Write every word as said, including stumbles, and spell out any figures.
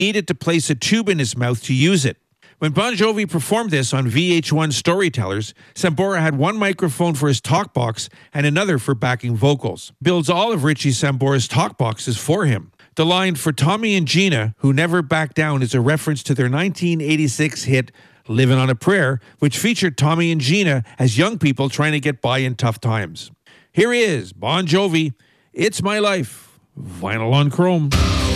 needed to place a tube in his mouth to use it. When Bon Jovi performed this on V H one Storytellers, Sambora had one microphone for his talk box and another for backing vocals. Builds all of Richie Sambora's talk boxes for him. The line "For Tommy and Gina, who never back down" is a reference to their nineteen eighty-six hit "Living on a Prayer," which featured Tommy and Gina as young people trying to get by in tough times. Here he is, Bon Jovi, "It's My Life," vinyl on chrome.